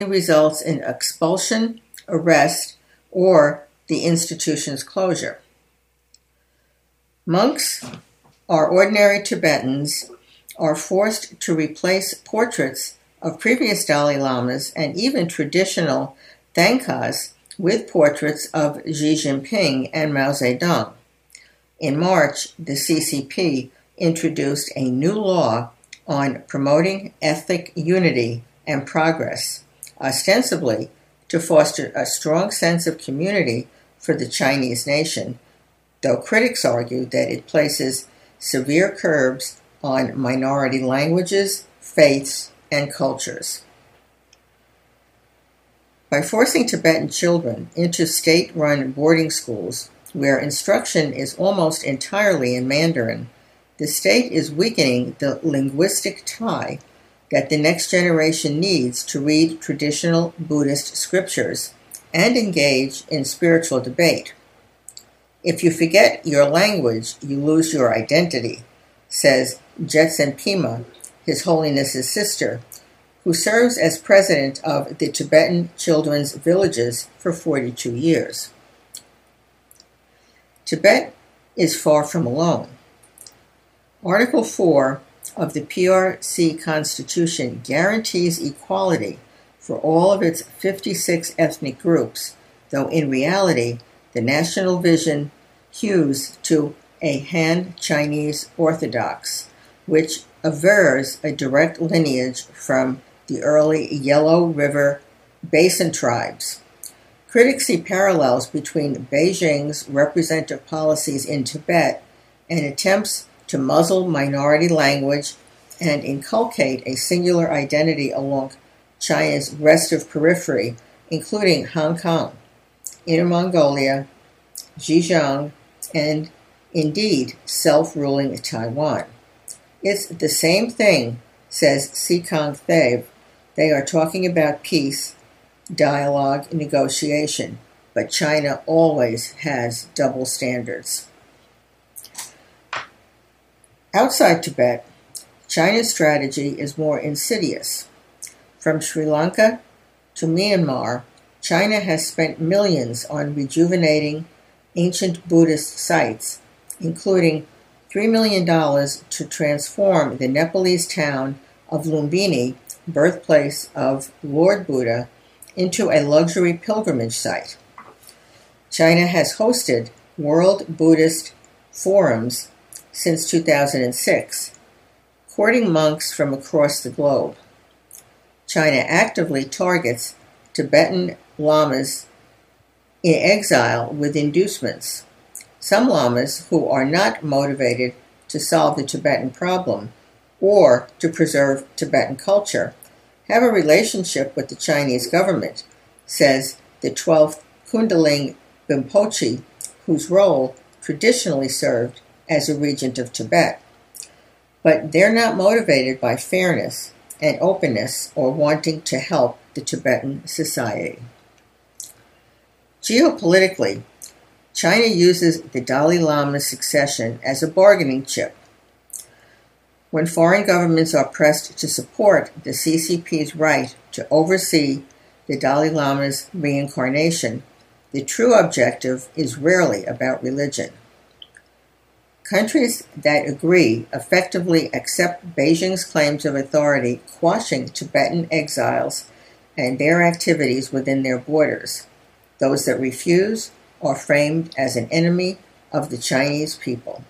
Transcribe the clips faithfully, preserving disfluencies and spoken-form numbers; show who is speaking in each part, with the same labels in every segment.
Speaker 1: results in expulsion, arrest, or the institution's closure. Monks or ordinary Tibetans are forced to replace portraits of previous Dalai Lamas and even traditional Thangkas with portraits of Xi Jinping and Mao Zedong. In March, the C C P introduced a new law on promoting ethnic unity and progress, ostensibly to foster a strong sense of community for the Chinese nation, though critics argue that it places severe curbs on minority languages, faiths, and cultures. By forcing Tibetan children into state-run boarding schools, where instruction is almost entirely in Mandarin, the state is weakening the linguistic tie that the next generation needs to read traditional Buddhist scriptures and engage in spiritual debate. If you forget your language, you lose your identity, says Jetsun Pema, His Holiness's sister, who serves as president of the Tibetan Children's Villages for forty-two years. Tibet is far from alone. Article four of the P R C Constitution guarantees equality for all of its fifty-six ethnic groups, though in reality, the national vision hews to a Han Chinese Orthodox, which avers a direct lineage from the early Yellow River Basin tribes. Critics see parallels between Beijing's representative policies in Tibet and attempts to muzzle minority language and inculcate a singular identity along China's restive periphery, including Hong Kong, Inner Mongolia, Xinjiang, and, indeed, self-ruling Taiwan. It's the same thing, says Sikong Thev. They are talking about peace, dialogue, negotiation, but China always has double standards. Outside Tibet, China's strategy is more insidious. From Sri Lanka to Myanmar, China has spent millions on rejuvenating ancient Buddhist sites, including three million dollars to transform the Nepalese town of Lumbini, birthplace of Lord Buddha, into a luxury pilgrimage site. China has hosted World Buddhist Forums since two thousand six, courting monks from across the globe. China actively targets Tibetan lamas in exile with inducements. Some lamas who are not motivated to solve the Tibetan problem or to preserve Tibetan culture have a relationship with the Chinese government, says the twelfth Kundaling Rinpoche, whose role traditionally served as a regent of Tibet. But they're not motivated by fairness and openness or wanting to help the Tibetan society. Geopolitically, China uses the Dalai Lama's succession as a bargaining chip. When foreign governments are pressed to support the C C P's right to oversee the Dalai Lama's reincarnation, the true objective is rarely about religion. Countries that agree effectively accept Beijing's claims of authority, quashing Tibetan exiles and their activities within their borders. Those that refuse are framed as an enemy of the Chinese people.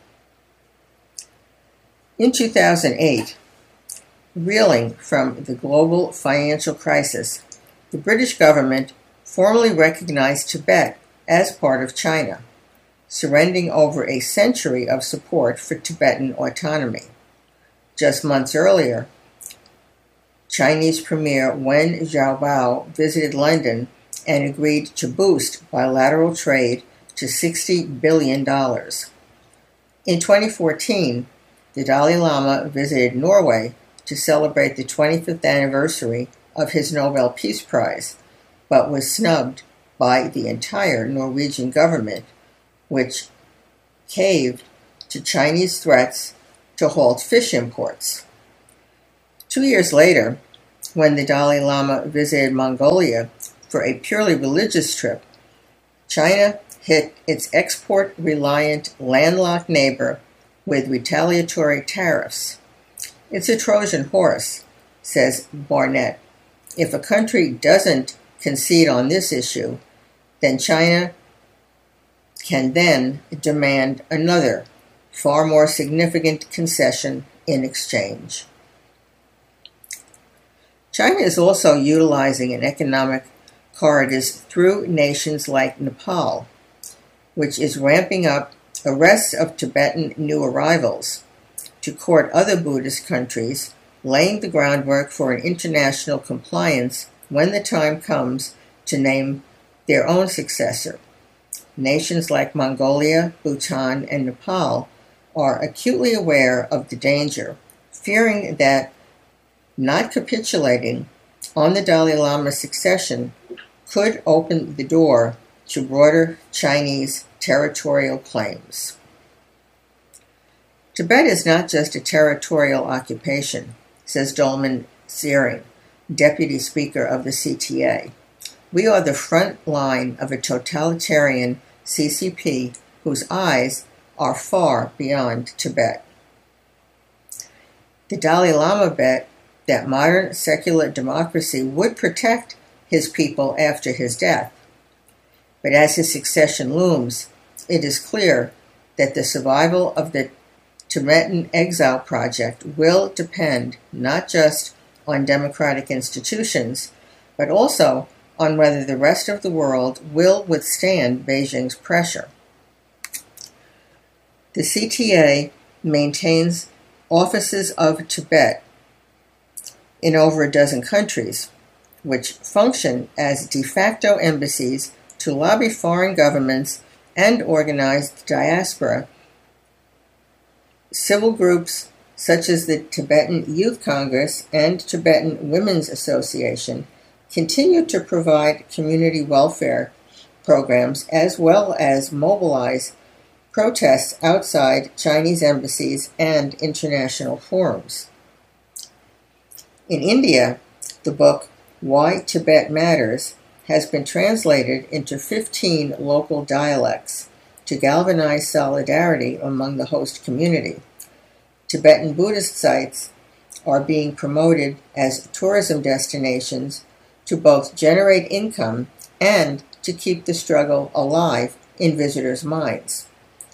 Speaker 1: In two thousand eight, reeling from the global financial crisis, the British government formally recognized Tibet as part of China, surrendering over a century of support for Tibetan autonomy. Just months earlier, Chinese Premier Wen Jiabao visited London and agreed to boost bilateral trade to sixty billion dollars. In twenty fourteen, the Dalai Lama visited Norway to celebrate the twenty-fifth anniversary of his Nobel Peace Prize, but was snubbed by the entire Norwegian government, which caved to Chinese threats to halt fish imports. Two years later, when the Dalai Lama visited Mongolia for a purely religious trip, China hit its export-reliant landlocked neighbor with retaliatory tariffs. It's a Trojan horse, says Barnett. If a country doesn't concede on this issue, then China can then demand another, far more significant concession in exchange. China is also utilizing an economic corridors through nations like Nepal, which is ramping up arrests of Tibetan new arrivals to court other Buddhist countries, laying the groundwork for an international compliance when the time comes to name their own successor. Nations like Mongolia, Bhutan, and Nepal are acutely aware of the danger, fearing that not capitulating on the Dalai Lama's succession could open the door to broader Chinese territorial claims. Tibet is not just a territorial occupation, says Dolman Searing, Deputy Speaker of the C T A. We are the front line of a totalitarian C C P whose eyes are far beyond Tibet. The Dalai Lama bet that modern secular democracy would protect his people after his death. But as his succession looms, it is clear that the survival of the Tibetan Exile Project will depend not just on democratic institutions, but also on whether the rest of the world will withstand Beijing's pressure. The C T A maintains offices of Tibet in over a dozen countries, which function as de facto embassies to lobby foreign governments and organize the diaspora. Civil groups such as the Tibetan Youth Congress and Tibetan Women's Association continue to provide community welfare programs as well as mobilize protests outside Chinese embassies and international forums. In India, the book Why Tibet Matters has been translated into fifteen local dialects to galvanize solidarity among the host community. Tibetan Buddhist sites are being promoted as tourism destinations to both generate income and to keep the struggle alive in visitors' minds.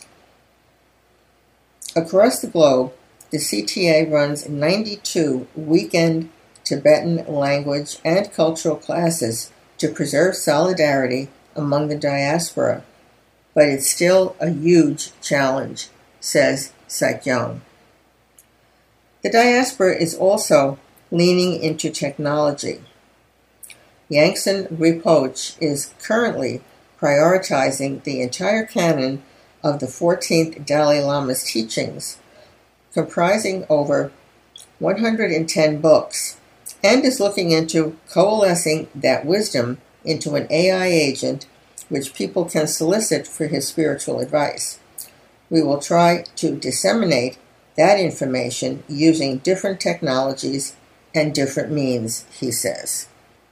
Speaker 1: Across the globe, the C T A runs ninety-two weekend Tibetan language and cultural classes to preserve solidarity among the diaspora, but it's still a huge challenge, says Saikyong. The diaspora is also leaning into technology. Yangsen Rinpoche is currently prioritizing the entire canon of the fourteenth Dalai Lama's teachings, comprising over one hundred ten books, and is looking into coalescing that wisdom into an A I agent which people can solicit for his spiritual advice. We will try to disseminate that information using different technologies and different means, he says.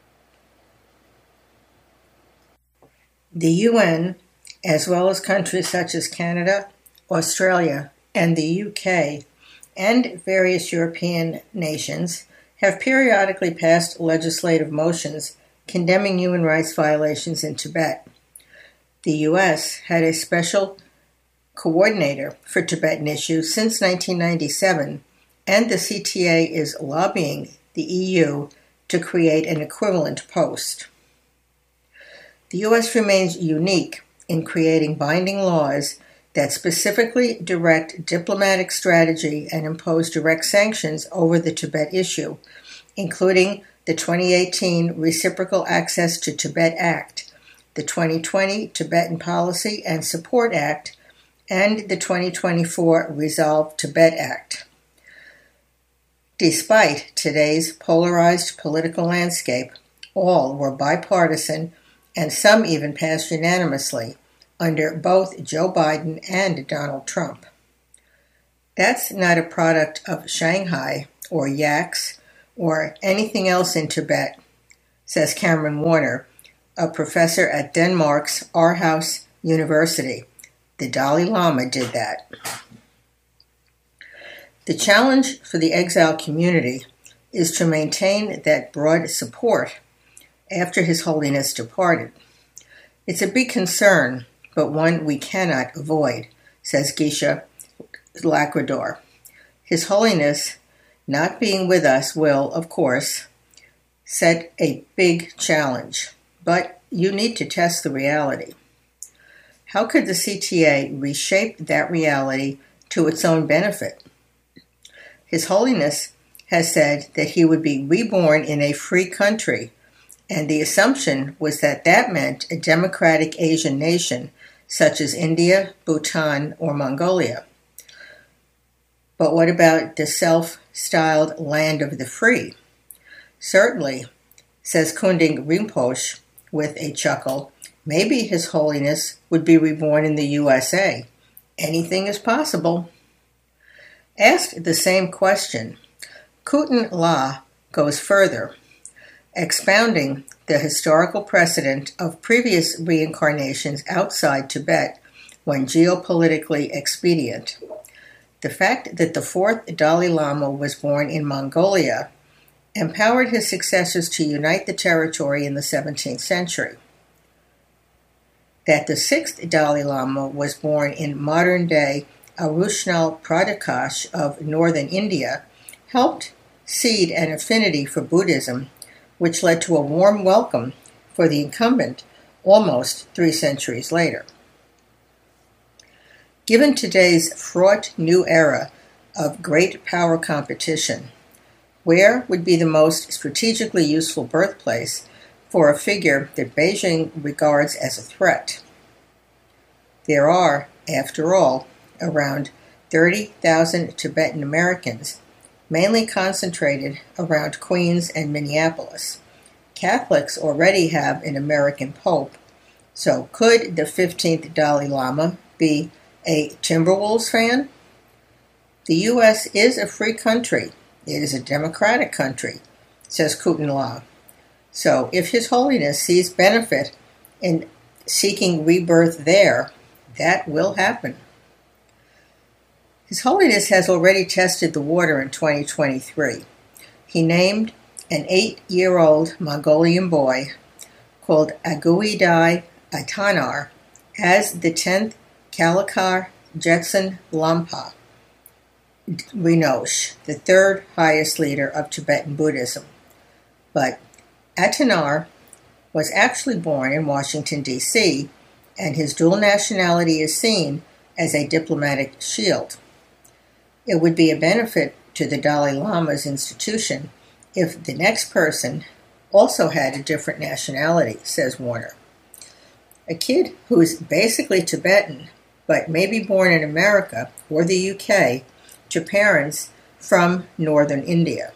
Speaker 1: The U N, as well as countries such as Canada, Australia, and the U K, and various European nations, have periodically passed legislative motions condemning human rights violations in Tibet. The U S had a special coordinator for Tibetan issues since nineteen ninety-seven, and the C T A is lobbying the E U to create an equivalent post. The U S remains unique in creating binding laws that specifically direct diplomatic strategy and impose direct sanctions over the Tibet issue, including the twenty eighteen Reciprocal Access to Tibet Act, the twenty twenty Tibetan Policy and Support Act, and the twenty twenty-four Resolve Tibet Act. Despite today's polarized political landscape, all were bipartisan and some even passed unanimously under both Joe Biden and Donald Trump. That's not a product of Shanghai or Y A C S or anything else in Tibet, says Cameron Warner, a professor at Denmark's Aarhus University. The Dalai Lama did that. The challenge for the exile community is to maintain that broad support after His Holiness departed. It's a big concern, but one we cannot avoid, says Geshe Lacrador. His Holiness not being with us will, of course, set a big challenge, but you need to test the reality. How could the C T A reshape that reality to its own benefit? His Holiness has said that he would be reborn in a free country, and the assumption was that that meant a democratic Asian nation such as India, Bhutan, or Mongolia. But what about the self-styled land of the free? Certainly, says Kunding Rinpoche with a chuckle, maybe His Holiness would be reborn in the U S A. Anything is possible. Asked the same question, Kutan La goes further, expounding the historical precedent of previous reincarnations outside Tibet when geopolitically expedient. The fact that the fourth Dalai Lama was born in Mongolia empowered his successors to unite the territory in the seventeenth century. That the sixth Dalai Lama was born in modern-day Arunachal Pradesh of northern India helped seed an affinity for Buddhism, which led to a warm welcome for the incumbent almost three centuries later. Given today's fraught new era of great power competition, where would be the most strategically useful birthplace for a figure that Beijing regards as a threat? There are, after all, around thirty thousand Tibetan Americans, mainly concentrated around Queens and Minneapolis. Catholics already have an American pope, so could the fifteenth Dalai Lama be a Timberwolves fan? The U S is a free country. It is a democratic country, says Kutan La. So if His Holiness sees benefit in seeking rebirth there, that will happen. His Holiness has already tested the water in twenty twenty-three. He named an eight-year-old Mongolian boy called Aguidai Atanar as the tenth Kalakar Jetsun Lampa Rinpoche, the third highest leader of Tibetan Buddhism. But Atanar was actually born in Washington, D C, and his dual nationality is seen as a diplomatic shield. It would be a benefit to the Dalai Lama's institution if the next person also had a different nationality, says Warner. A kid who is basically Tibetan, but may be born in America or the U K to parents from northern India.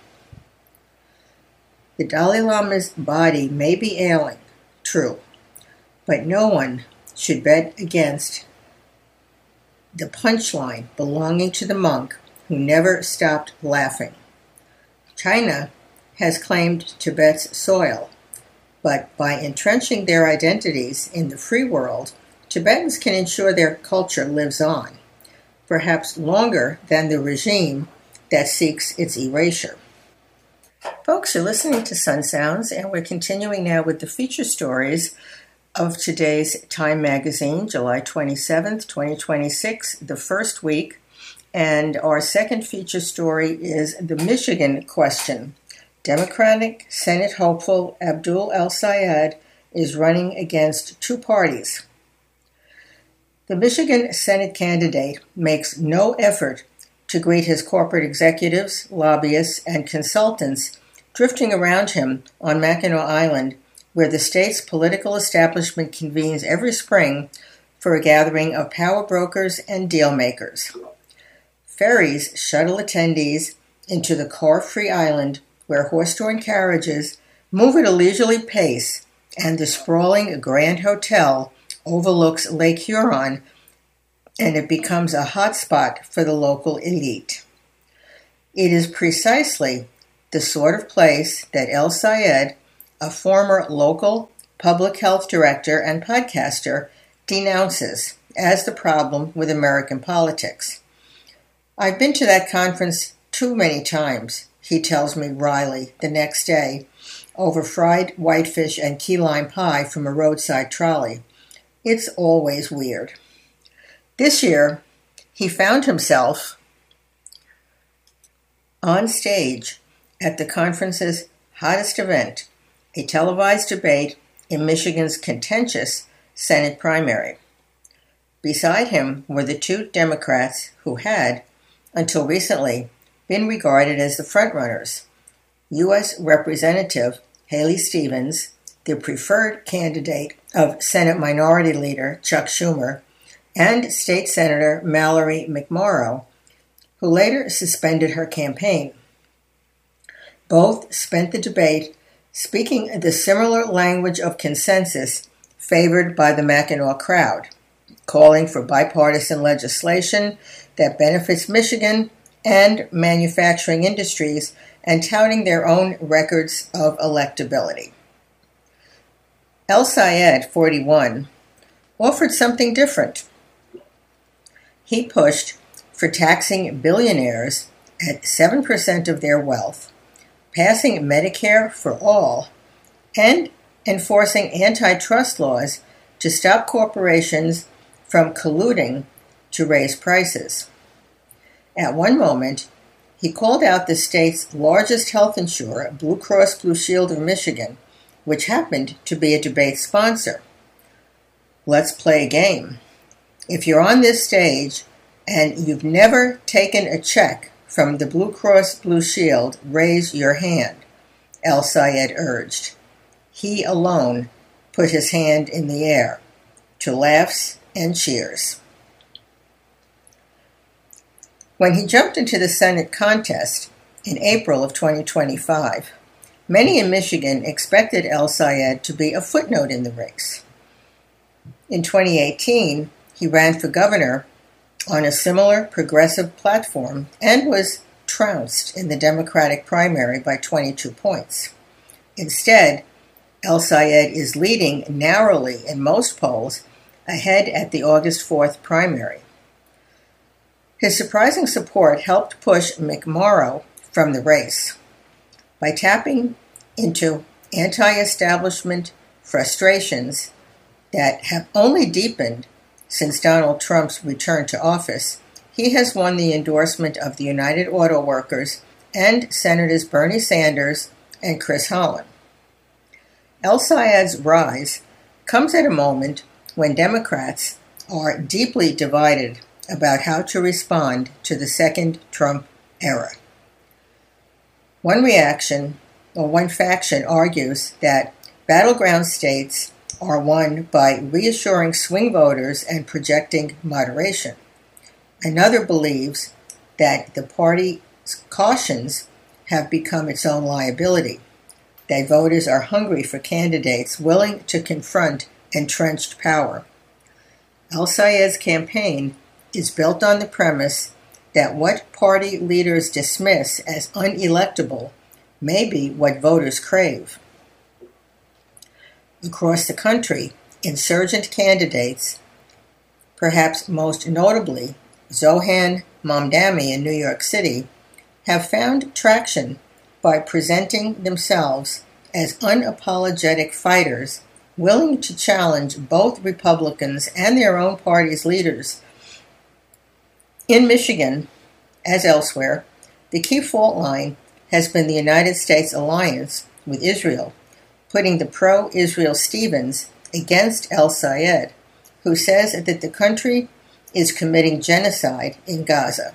Speaker 1: The Dalai Lama's body may be ailing, true, but no one should bet against the punchline belonging to the monk who never stopped laughing. China has claimed Tibet's soil, but by entrenching their identities in the free world, Tibetans can ensure their culture lives on, perhaps longer than the regime that seeks its erasure. Folks, you're listening to Sun Sounds, and we're continuing now with the feature stories of today's Time magazine, July twenty-seventh, twenty twenty-six, the first week. And our second feature story is the Michigan question. Democratic Senate hopeful Abdul El-Sayed is running against two parties. The Michigan Senate candidate makes no effort to greet his corporate executives, lobbyists, and consultants drifting around him on Mackinac Island, where the state's political establishment convenes every spring for a gathering of power brokers and deal makers. Ferries shuttle attendees into the car-free island where horse-drawn carriages move at a leisurely pace, and the sprawling Grand Hotel overlooks Lake Huron, and it becomes a hot spot for the local elite. It is precisely the sort of place that El-Sayed, a former local public health director and podcaster, denounces as the problem with American politics. "I've been to that conference too many times," he tells me wryly the next day, over fried whitefish and key lime pie from a roadside trolley. "It's always weird." This year, he found himself on stage at the conference's hottest event, a televised debate in Michigan's contentious Senate primary. Beside him were the two Democrats who had, until recently, been regarded as the frontrunners: U S Representative Haley Stevens, the preferred candidate of Senate Minority Leader Chuck Schumer, and State Senator Mallory McMorrow, who later suspended her campaign. Both spent the debate speaking the similar language of consensus favored by the Mackinac crowd, calling for bipartisan legislation that benefits Michigan and manufacturing industries, and touting their own records of electability. El-Sayed, forty-one, offered something different. He pushed for taxing billionaires at seven percent of their wealth, passing Medicare for all, and enforcing antitrust laws to stop corporations from colluding to raise prices. At one moment, he called out the state's largest health insurer, Blue Cross Blue Shield of Michigan, which happened to be a debate sponsor. "Let's play a game. If you're on this stage and you've never taken a check from the Blue Cross Blue Shield, raise your hand," El-Sayed urged. He alone put his hand in the air, to laughs and cheers. When he jumped into the Senate contest in April of twenty twenty-five, many in Michigan expected El-Sayed to be a footnote in the race. In twenty eighteen, he ran for governor on a similar progressive platform and was trounced in the Democratic primary by twenty-two points. Instead, El-Sayed is leading narrowly in most polls, ahead at the August fourth primary. His surprising support helped push McMorrow from the race. By tapping into anti-establishment frustrations that have only deepened since Donald Trump's return to office, he has won the endorsement of the United Auto Workers and Senators Bernie Sanders and Chris Holland. El-Sayed's rise comes at a moment when Democrats are deeply divided about how to respond to the second Trump era. One reaction, or one faction, argues that battleground states are won by reassuring swing voters and projecting moderation. Another believes that the party's cautions have become its own liability, that voters are hungry for candidates willing to confront entrenched power. El-Sayed's campaign is built on the premise that what party leaders dismiss as unelectable may be what voters crave. Across the country, insurgent candidates, perhaps most notably Zohan Mamdani in New York City, have found traction by presenting themselves as unapologetic fighters willing to challenge both Republicans and their own party's leaders. In Michigan, as elsewhere, the key fault line has been the United States alliance with Israel, putting the pro-Israel Stevens against El-Sayed, who says that the country is committing genocide in Gaza.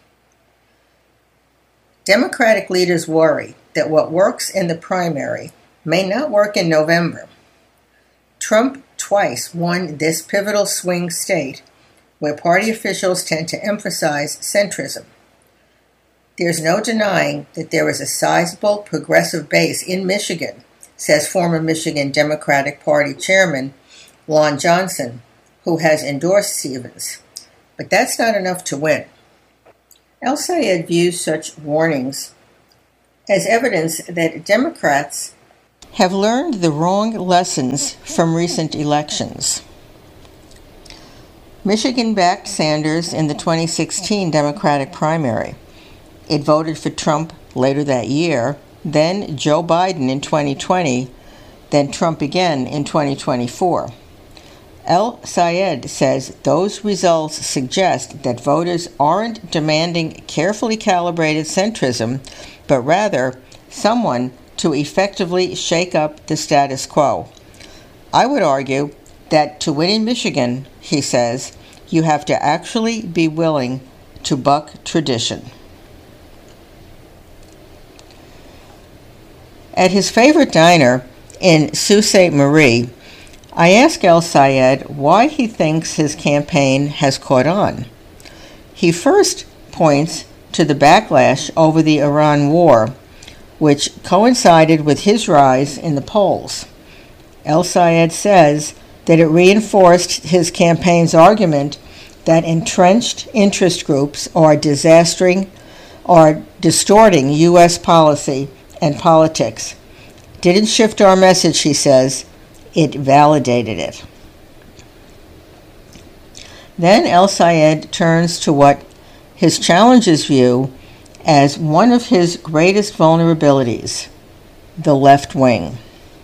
Speaker 1: Democratic leaders worry that what works in the primary may not work in November. Trump twice won this pivotal swing state, where party officials tend to emphasize centrism. There's no denying that there is a sizable progressive base in Michigan, says former Michigan Democratic Party Chairman Lon Johnson, who has endorsed Stevens. But that's not enough to win. El-Sayed views such warnings as evidence that Democrats have learned the wrong lessons from recent elections. Michigan backed Sanders in the twenty sixteen Democratic primary. It voted for Trump later that year, then Joe Biden in twenty twenty, then Trump again in twenty twenty-four. El-Sayed says those results suggest that voters aren't demanding carefully calibrated centrism, but rather someone to effectively shake up the status quo. I would argue that to win in Michigan, he says, you have to actually be willing to buck tradition. At his favorite diner in Sault Ste. Marie, I ask El-Sayed why he thinks his campaign has caught on. He first points to the backlash over the Iran war, which coincided with his rise in the polls. El-Sayed says that it reinforced his campaign's argument that entrenched interest groups are disastering, are distorting U S policy and politics. Didn't shift our message, he says. It validated it. Then El-Sayed turns to what his challengers view as one of his greatest vulnerabilities, the left wing.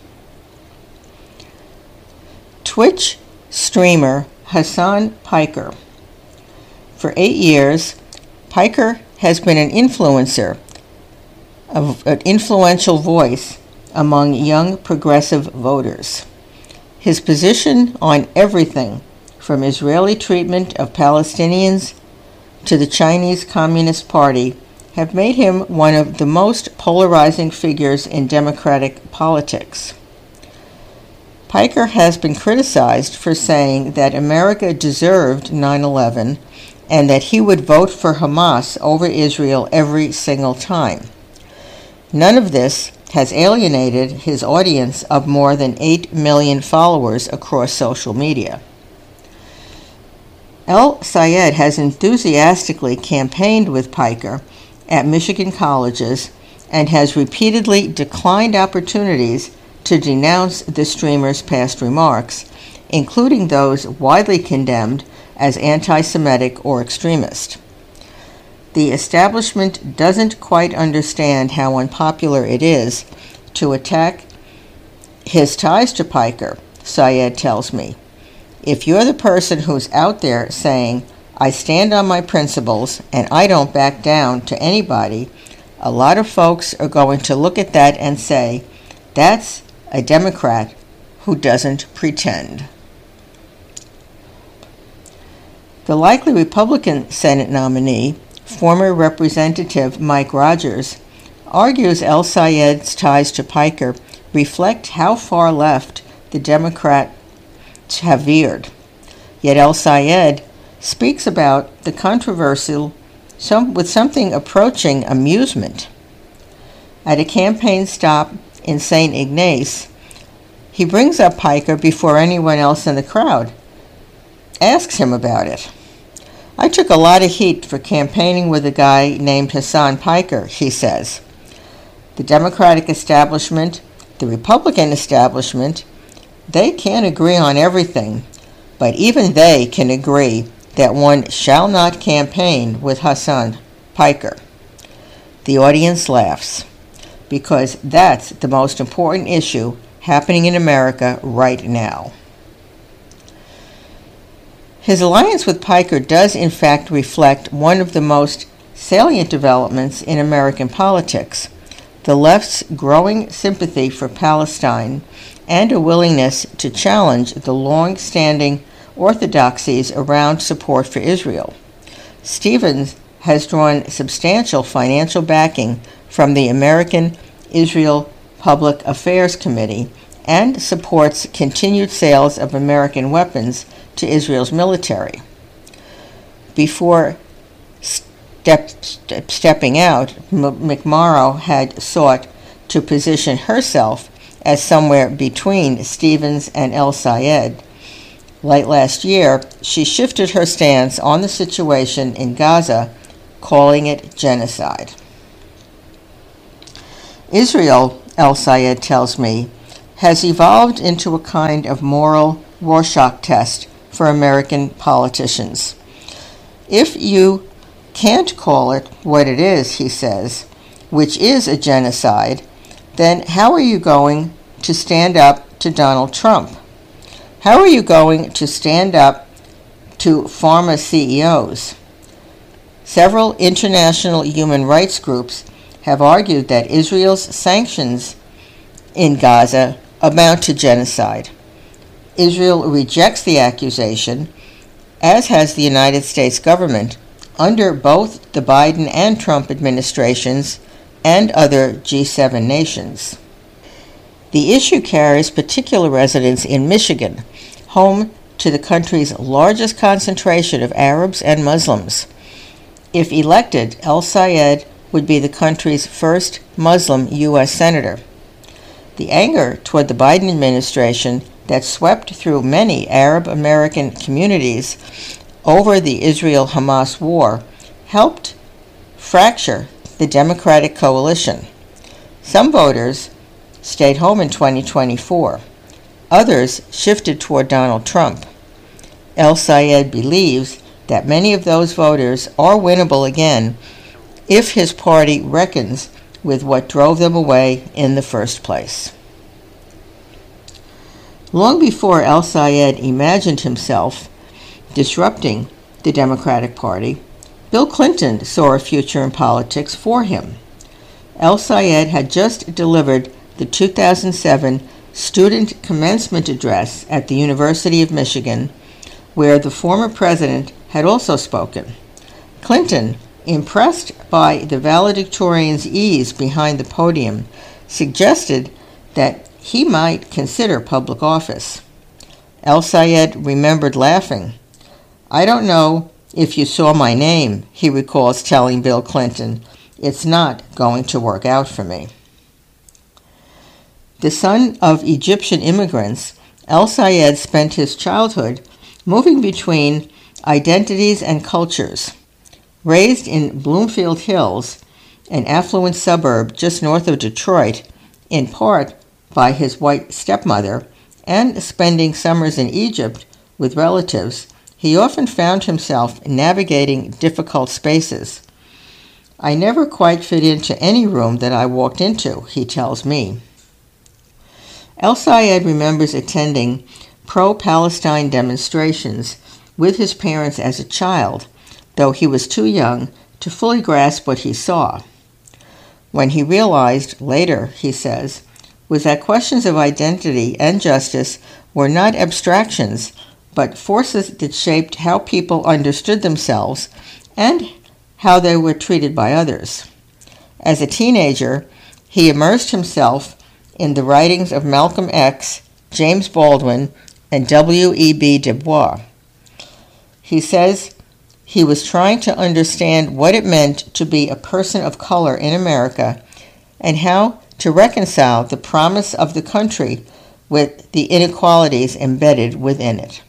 Speaker 1: Twitch streamer Hasan Piker. For eight years, Piker has been an influencer, an influential voice among young progressive voters. His position on everything from Israeli treatment of Palestinians to the Chinese Communist Party have made him one of the most polarizing figures in Democratic politics. Piker has been criticized for saying that America deserved nine eleven and that he would vote for Hamas over Israel every single time. None of this has alienated his audience of more than eight million followers across social media. El-Sayed has enthusiastically campaigned with Piker at Michigan colleges and has repeatedly declined opportunities to denounce the streamer's past remarks, including those widely condemned as anti-Semitic or extremist. The establishment doesn't quite understand how unpopular it is to attack his ties to Piker, Sayed tells me. If you're the person who's out there saying, I stand on my principles and I don't back down to anybody, a lot of folks are going to look at that and say, that's a Democrat who doesn't pretend. The likely Republican Senate nominee, former Representative Mike Rogers, argues El-Sayed's ties to Piker reflect how far left the Democrats have veered. Yet El-Sayed speaks about the controversial some, with something approaching amusement. At a campaign stop in Saint Ignace, he brings up Piker before anyone else in the crowd, asks him about it. I took a lot of heat for campaigning with a guy named Hasan Piker, he says. The Democratic establishment, the Republican establishment, they can't agree on everything, but even they can agree that one shall not campaign with Hasan Piker. The audience laughs, because that's the most important issue happening in America right now. His alliance with Piker does in fact reflect one of the most salient developments in American politics, the left's growing sympathy for Palestine and a willingness to challenge the long-standing orthodoxies around support for Israel. Stevens has drawn substantial financial backing from the American Israel Public Affairs Committee and supports continued sales of American weapons to Israel's military. Before step, step, stepping out, M- McMorrow had sought to position herself as somewhere between Stevens and El-Sayed. Late last year, she shifted her stance on the situation in Gaza, calling it genocide. Israel, El-Sayed tells me, has evolved into a kind of moral Rorschach test for American politicians. If you can't call it what it is, he says, which is a genocide, then how are you going to stand up to Donald Trump? How are you going to stand up to pharma C E Os? Several international human rights groups have argued that Israel's sanctions in Gaza amount to genocide. Israel rejects the accusation, as has the United States government, under both the Biden and Trump administrations and other G seven nations. The issue carries particular resonance in Michigan, home to the country's largest concentration of Arabs and Muslims. If elected, El-Sayed would be the country's first Muslim U S senator. The anger toward the Biden administration that swept through many Arab American communities over the Israel-Hamas war helped fracture the Democratic coalition. Some voters stayed home in twenty twenty-four. Others shifted toward Donald Trump. El-Sayed believes that many of those voters are winnable again if his party reckons with what drove them away in the first place. Long before El-Sayed imagined himself disrupting the Democratic Party, Bill Clinton saw a future in politics for him. El-Sayed had just delivered the two thousand seven student commencement address at the University of Michigan, where the former president had also spoken. Clinton, impressed by the valedictorian's ease behind the podium, suggested that he might consider public office. El-Sayed remembered laughing. "I don't know if you saw my name," he recalls telling Bill Clinton. "It's not going to work out for me." The son of Egyptian immigrants, El-Sayed spent his childhood moving between identities and cultures. Raised in Bloomfield Hills, an affluent suburb just north of Detroit, in part by his white stepmother, and spending summers in Egypt with relatives, he often found himself navigating difficult spaces. "I never quite fit into any room that I walked into," he tells me. El-Sayed remembers attending pro-Palestine demonstrations with his parents as a child, though he was too young to fully grasp what he saw. When he realized later, he says, was that questions of identity and justice were not abstractions, but forces that shaped how people understood themselves and how they were treated by others. As a teenager, he immersed himself in the writings of Malcolm X, James Baldwin, and W E B Du Bois. He says he was trying to understand what it meant to be a person of color in America and how to reconcile the promise of the country with the inequalities embedded within it.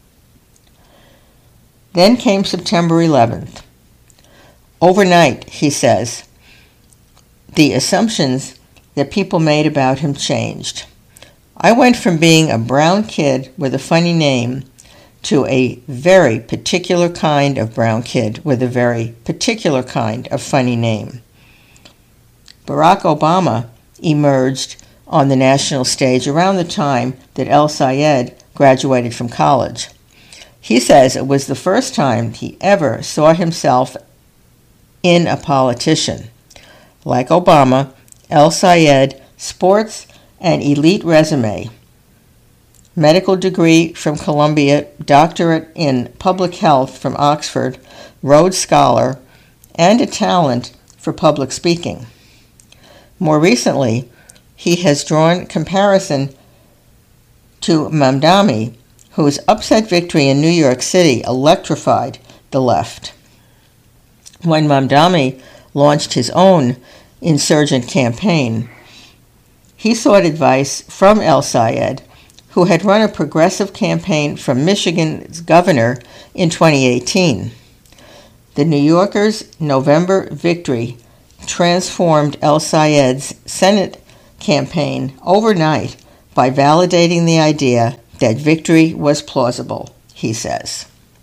Speaker 1: Then came September eleventh. Overnight, he says, the assumptions that people made about him changed. I went from being a brown kid with a funny name to a very particular kind of brown kid with a very particular kind of funny name. Barack Obama emerged on the national stage around the time that El-Sayed graduated from college. He says it was the first time he ever saw himself in a politician. Like Obama, El-Sayed sports an elite resume, medical degree from Columbia, doctorate in public health from Oxford, Rhodes Scholar, and a talent for public speaking. More recently, he has drawn comparison to Mamdani, whose upset victory in New York City electrified the left. When Mamdani launched his own insurgent campaign, he sought advice from El-Sayed, who had run a progressive campaign for Michigan's governor in twenty eighteen. The New Yorker's November victory transformed El-Sayed's Senate campaign overnight by validating the idea that victory was plausible, he says.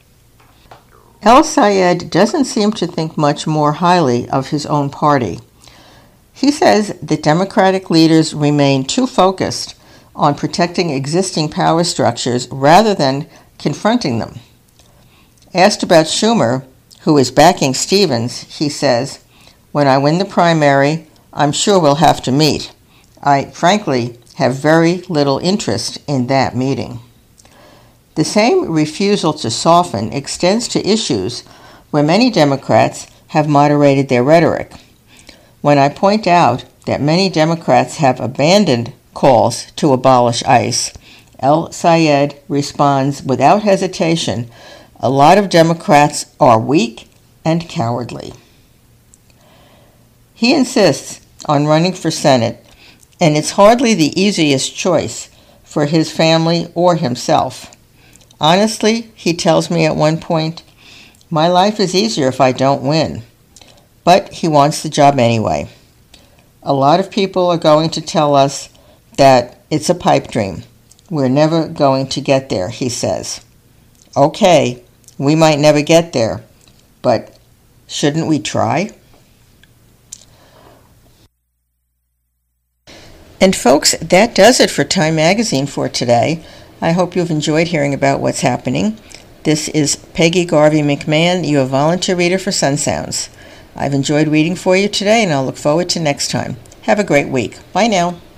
Speaker 1: El-Sayed doesn't seem to think much more highly of his own party. He says that Democratic leaders remain too focused on protecting existing power structures rather than confronting them. Asked about Schumer, who is backing Stevens, he says, "When I win the primary, I'm sure we'll have to meet. I, frankly, have very little interest in that meeting." The same refusal to soften extends to issues where many Democrats have moderated their rhetoric. When I point out that many Democrats have abandoned calls to abolish ICE, El-Sayed responds without hesitation, "A lot of Democrats are weak and cowardly." He insists on running for Senate, and it's hardly the easiest choice for his family or himself. Honestly, he tells me at one point, "My life is easier if I don't win." But he wants the job anyway. A lot of people are going to tell us that it's a pipe dream. We're never going to get there, he says. Okay, we might never get there, but shouldn't we try? And folks, that does it for Time Magazine for today. I hope you've enjoyed hearing about what's happening. This is Peggy Garvey McMahon, your volunteer reader for Sun Sounds. I've enjoyed reading for you today, and I'll look forward to next time. Have a great week. Bye now.